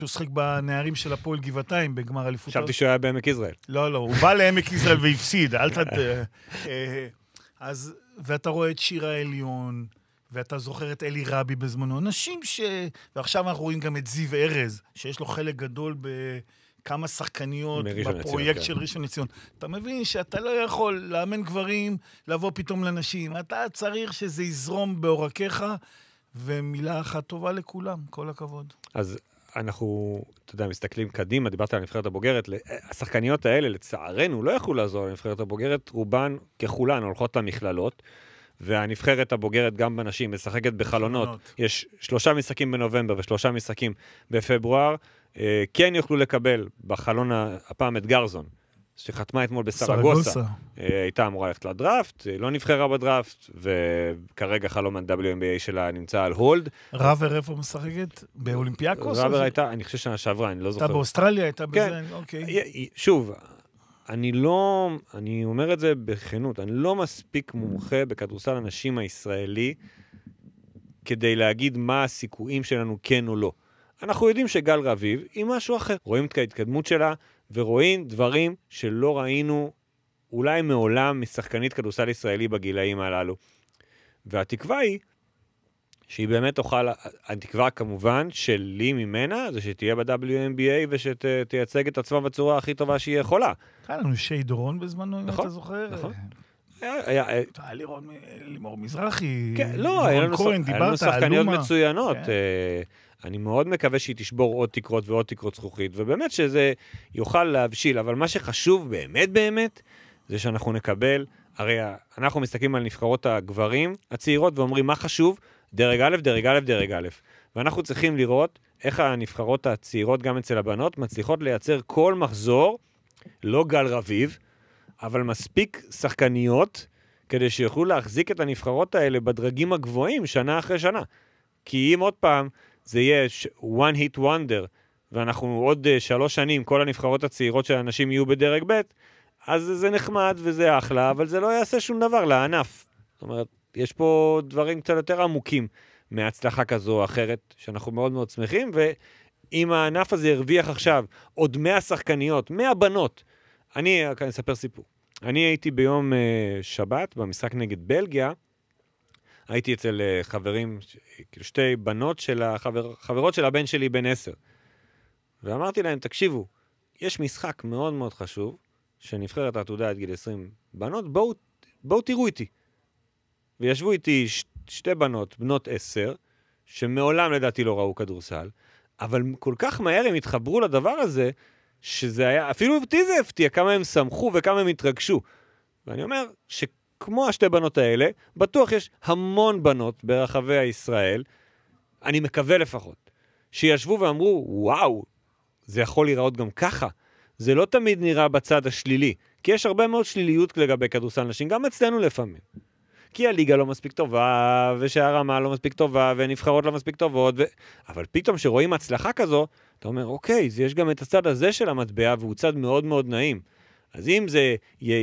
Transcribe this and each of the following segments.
הוא שחק בנערים של הפועל גבעתיים בגמר אליפות. חשבתי שהוא היה בעמק יזרעאל. לא, הוא בא לעמק יזרעאל והפסיד, אז, ואתה רואה את שירה עליון, ואתה זוכר את אלי רבי בזמנו, אנשים ועכשיו אנחנו רואים גם את זיו ארז, שיש לו חלק גדול בכמה שחקניות בפרויקט של ראשון לציון. אתה מבין שאתה לא יכול לאמן גברים, לבוא פתאום לנשים, אתה צריך שזה יזרום בעורקיך, ומילה אחת טובה לכולם, כל הכבוד. אז אנחנו, אתה יודע, מסתכלים קדימה, דיברת על הנבחרת הבוגרת, השחקניות האלה, לצערנו, לא יכלו לעזור לנבחרת הבוגרת, רובן ככולן הולכות למכללות, והנבחרת הבוגרת גם בנשים משחקת בחלונות. יש 3 משחקים בנובמבר ו3 משחקים בפברואר, כן יוכלו לקבל בחלון הפעם את גרזון, שחתמה אתמול בסרגוסה. הייתה אמורה ללכת לדראפט, לא נבחרה בדראפט, וכרגע חלום ה-WNBA שלה נמצא על הולד. ראבר איפה משחקת? באולימפיאקוס? ראבר הייתה, אני חושב שנה שעברה, אני לא זוכר. הייתה באוסטרליה, הייתה בזה, אוקיי. שוב, אני אומר את זה בכנות, אני לא מספיק מומחה בכדורסל הנשים הישראלי, כדי להגיד מה הסיכויים שלנו כן או לא. אנחנו יודעים שגל רביב היא משהו אחר. רואים את ההתקדמות שלה, ורואים דברים שלא ראינו אולי מעולם משחקנית כדורסל ישראלי בגילאים הללו. והתקווה היא שהיא באמת תוכל, התקווה כמובן שלי ממנה, זה שתהיה ב-WNBA ושתייצג את עצמה בצורה הכי טובה שהיא יכולה. היה לנו שי דורון בזמנו, אם אתה זוכר. נכון. היה לימור מזרחי, לא, היה לנו שחקניות מצוינות. אני מאוד מקווה שהיא תשבור עוד תקרות ועוד תקרות זכוכית, ובאמת שזה יוכל להבשיל, אבל מה שחשוב באמת, זה שאנחנו נקבל, הרי אנחנו מסתכלים על נבחרות הגברים הצעירות, ואומרים מה חשוב, דרג א', דרג א', דרג א'. ואנחנו צריכים לראות איך הנבחרות הצעירות, גם אצל הבנות, מצליחות לייצר כל מחזור, לא גל רביב, אבל מספיק שחקניות, כדי שיוכלו להחזיק את הנבחרות האלה בדרגים הגבוהים, שנה אחרי שנה. כי אם עוד פעם, זה יהיה one hit wonder, ואנחנו עוד 3 שנים, כל הנבחרות הצעירות של האנשים יהיו בדרג ב', אז זה נחמד וזה אחלה, אבל זה לא יעשה שום דבר לענף. זאת אומרת, יש פה דברים קצת יותר עמוקים מהצלחה כזו או אחרת, שאנחנו מאוד מאוד שמחים, ואם הענף הזה הרוויח עכשיו עוד 100 שחקניות, 100 בנות, אני אספר סיפור. אני הייתי ביום שבת, במשחק נגד בלגיה, הייתי אצל חברים, 2 בנות של חברות של הבן שלי בן 10. ואמרתי להם, תקשיבו, יש משחק מאוד מאוד חשוב, שנבחרת העתודה עד גיל 20 בנות, בואו תראו איתי. וישבו איתי 2 בנות 10, שמעולם לדעתי לא ראו כדורסל, אבל כל כך מהר הם התחברו לדבר הזה, שזה היה, אפילו אותי זה הפתיע, כמה הם שמחו וכמה הם התרגשו. ואני אומר כמו 2 בנות האלה, בטוח יש המון בנות ברחבי הישראל, אני מקווה לפחות, שישבו ואמרו, וואו, זה יכול להיראות גם ככה. זה לא תמיד נראה בצד השלילי, כי יש הרבה מאוד שליליות לגבי כדורסל נשים, גם אצלנו לפעמים. כי הליגה לא מספיק טובה, ושהרמה לא מספיק טובה, ונבחרות לא מספיק טובות, אבל פתאום שרואים הצלחה כזו, אתה אומר, אוקיי, יש גם את הצד הזה של המטבע, והוא צד מאוד מאוד נעים. אז אם זה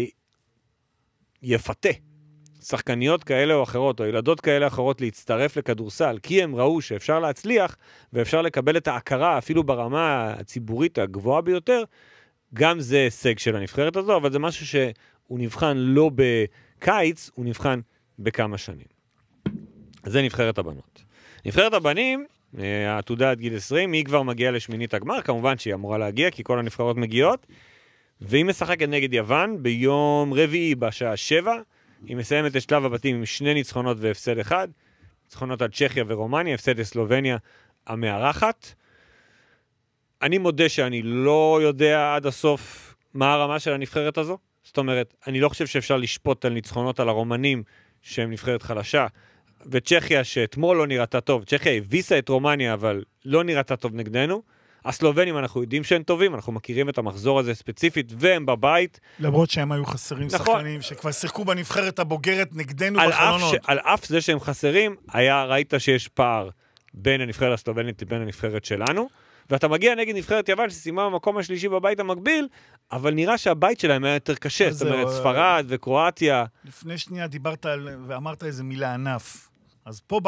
יפתה שחקניות כאלה או אחרות, או ילדות כאלה או אחרות להצטרף לכדורסל, כי הם ראו שאפשר להצליח, ואפשר לקבל את ההכרה, אפילו ברמה הציבורית הגבוהה ביותר, גם זה הישג של הנבחרת הזו, אבל זה משהו שהוא נבחן לא בקיץ, הוא נבחן בכמה שנים. זה נבחרת הבנות. נבחרת הבנים, העתודה עד גיל 20, היא כבר מגיעה לשמינית הגמר, כמובן שהיא אמורה להגיע, כי כל הנבחרות מגיעות, והיא משחקת נגד יוון ביום רביעי בשעה 7, היא מסיימת את שלב הבתים עם 2 ניצחונות והפסד 1, ניצחונות על צ'כיה ורומניה, הפסד לסלובניה המארחת. אני מודה שאני לא יודע עד הסוף מה הרמה של הנבחרת הזו, זאת אומרת, אני לא חושב שאפשר לשפוט על ניצחונות על הרומנים שהם נבחרת חלשה, וצ'כיה שאתמול לא נראתה טוב, צ'כיה הביסה את רומניה אבל לא נראתה טוב נגדנו, הסלובנים אנחנו יודעים שהם טובים, אנחנו מכירים את המחזור הזה ספציפית, והם בבית. למרות שהם היו חסרים שחקנים, שכבר שיחקו בנבחרת הבוגרת נגדנו בחלונות. על אף זה שהם חסרים, ראית שיש פער בין הנבחרת הסלובנית לבין הנבחרת שלנו, ואתה מגיע נגד נבחרת יוון שסיימה במקום השלישי בבית המקביל, אבל נראה שהבית שלהם היה יותר קשה, זאת אומרת ספרד וקרואטיה. לפני שנייה דיברת ואמרת איזה מילה ענף, אז פה